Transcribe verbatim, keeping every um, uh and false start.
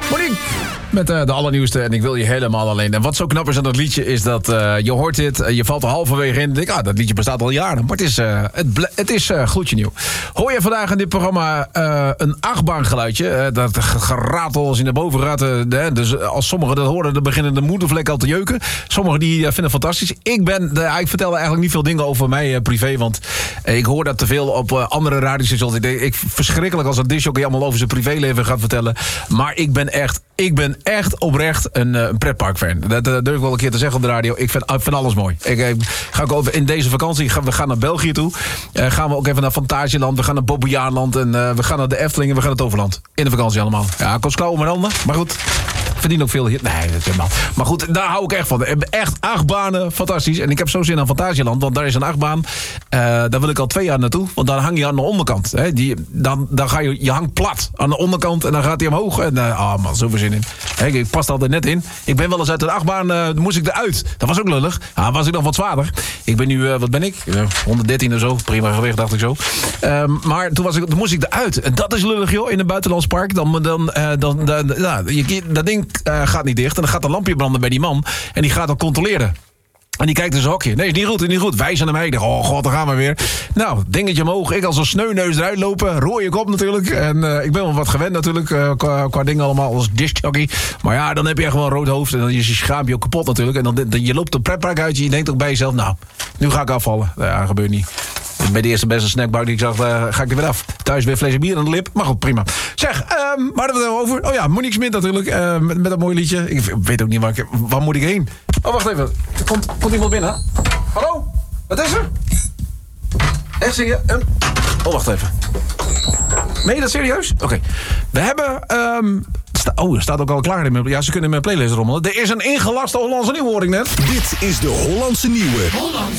Monique! Met uh, de allernieuwste en ik wil je helemaal alleen. En wat zo knap is aan dat liedje is dat uh, je hoort dit, uh, je valt er halverwege in en denk, ah, dat liedje bestaat al jaren. Maar het is, uh, het ble- het is uh, gloedje nieuw. Hoor je vandaag in dit programma uh, een achtbaangeluidje? Uh, dat geratel als je naar boven gaat. Uh, dus als sommigen dat horen, dan beginnen de moedervlek al te jeuken. Sommigen die uh, vinden het fantastisch. Ik ben, de, ik vertel eigenlijk niet veel dingen over mij uh, privé, want uh, ik hoor dat te veel op uh, andere radiostations. Ik denk, ik verschrikkelijk als een disjockey allemaal over zijn privéleven gaat vertellen. Maar ik ben echt, ik ben echt oprecht een, uh, een pretparkfan. Dat uh, durf ik wel een keer te zeggen op de radio. Ik vind, ik vind alles mooi. Ik, ik ga ook over, in deze vakantie gaan we gaan naar België toe. Uh, gaan we ook even naar Fantasieland. We gaan naar Bobbejaanland. En uh, we gaan naar de Efteling en we gaan naar Toverland. In de vakantie allemaal. Ja, kost klauwen met handen. Maar goed. Verdien ook veel hier. Nee, dat is helemaal. Maar goed, daar hou ik echt van. Echt acht banen, fantastisch. En ik heb zo zin aan Fantasieland, want daar is een achtbaan. Uh, daar wil ik al twee jaar naartoe. Want dan hang je aan de onderkant. Hè. Die, dan, dan ga je, je hangt plat aan de onderkant en dan gaat hij omhoog. En uh, oh man, zoveel zin in. Hè, ik pas er altijd net in. Ik ben wel eens uit de achtbaan, uh, moest ik eruit. Dat was ook lullig. Ja, was ik nog wat zwaarder. Ik ben nu, uh, wat ben ik? Uh, honderddertien of zo. Prima gewicht, dacht ik zo. Um, maar toen, was ik, toen moest ik eruit. En dat is lullig, joh, in een buitenlands park. Dan, dan, uh, dan, dan, ja, je, dat ding Uh, gaat niet dicht en dan gaat een lampje branden bij die man en die gaat dan controleren. En die kijkt in zijn hokje. Nee, is niet goed, is niet goed. Wijzen naar mij. Ik dacht, oh god, daar gaan we weer. Nou, dingetje omhoog. Ik als een sneuneus eruit lopen. Rooie kop natuurlijk. En uh, ik ben wel wat gewend natuurlijk. Uh, qua, qua dingen allemaal als discjockey. Maar ja, dan heb je echt wel een rood hoofd. En dan is je schaampje ook kapot natuurlijk. En dan, dan je loopt een pretpark uit. En je denkt ook bij jezelf, nou, nu ga ik afvallen. Ja, gebeurt niet. Bij de eerste beste snackbar die ik zag, uh, ga ik er weer af. Thuis weer flesje bier aan de lip. Maar goed, prima. Zeg, um, waar hadden we het over? Oh ja, Monique Smit natuurlijk. Uh, met, met dat mooie liedje. Ik weet ook niet waar, ik, waar moet ik heen. Oh, wacht even. Er komt, komt iemand binnen. Hallo? Wat is er? Echt zie je? Um, oh, wacht even. Meen je dat serieus? Oké. Okay. We hebben... Um, sta, oh, er staat ook al klaar in mijn... Ja, ze kunnen in mijn playlist rommelen. Er is een ingelaste Hollandse nieuwe, hoor ik net. Dit is de Hollandse nieuwe. Hollandse